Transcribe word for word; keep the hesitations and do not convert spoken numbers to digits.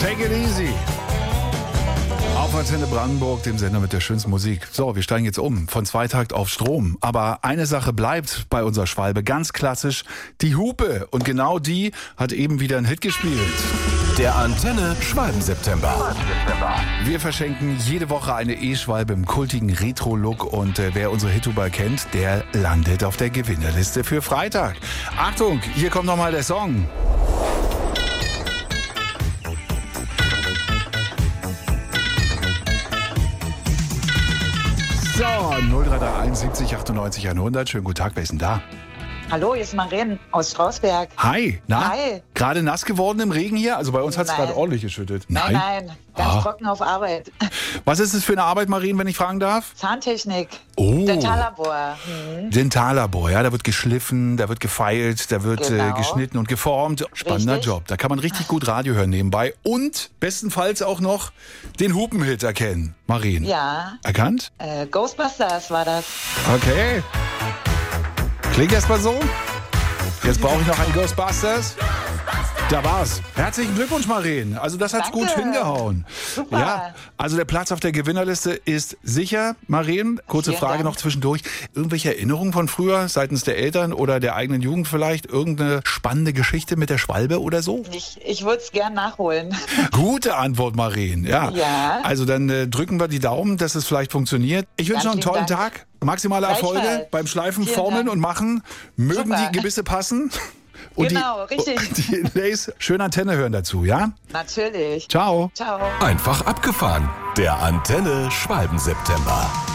Take it easy. Auf Antenne Brandenburg, dem Sender mit der schönsten Musik. So, wir steigen jetzt um von Zweitakt auf Strom. Aber eine Sache bleibt bei unserer Schwalbe ganz klassisch, die Hupe. Und genau die hat eben wieder einen Hit gespielt. Der Antenne Schwalben-September. Wir verschenken jede Woche eine E-Schwalbe im kultigen Retro-Look. Und äh, wer unsere Hithuber kennt, der landet auf der Gewinnerliste für Freitag. Achtung, hier kommt nochmal der Song. So, null drei drei eins siebzig achtundneunzig hundert. Schönen guten Tag, wer ist denn da? Hallo, hier ist Maren aus Strausberg. Hi, na? Hi. Gerade nass geworden im Regen hier? Also bei uns hat es Nein. gerade ordentlich geschüttet. Nein, nein, ganz Ah. trocken auf Arbeit. Was ist es für eine Arbeit, Marien, wenn ich fragen darf? Zahntechnik, Oh. Dentallabor. Hm. Dentallabor, ja, da wird geschliffen, da wird gefeilt, da wird Genau. äh, geschnitten und geformt. Spannender Richtig. Job. Da kann man richtig gut Radio hören nebenbei und bestenfalls auch noch den Hupenhit erkennen. Marien. Ja, Erkannt? äh, Ghostbusters war das. Okay. Klingt erstmal so. Jetzt brauche ich noch einen Ghostbusters. Da war's. Herzlichen Glückwunsch, Marien. Also das hat's Danke. gut hingehauen. Super. Ja, also der Platz auf der Gewinnerliste ist sicher. Marien, kurze Vielen Frage Dank. noch zwischendurch. Irgendwelche Erinnerungen von früher seitens der Eltern oder der eigenen Jugend vielleicht? Irgendeine spannende Geschichte mit der Schwalbe oder so? Ich, ich würde es gern nachholen. Gute Antwort, Marien. Ja. Ja. Also dann äh, drücken wir die Daumen, dass es vielleicht funktioniert. Ich wünsche noch einen Ganz tollen lieben Dank. Tag. Maximale Erfolge Gleichfalls. beim Schleifen, Vielen Formen Dank. und Machen. Mögen Super. die Gebisse passen. Und Genau, die, richtig. Und die Inlays schön Antenne hören dazu, ja? Natürlich. Ciao. Ciao. Einfach abgefahren. Der Antenne Schwalben-September.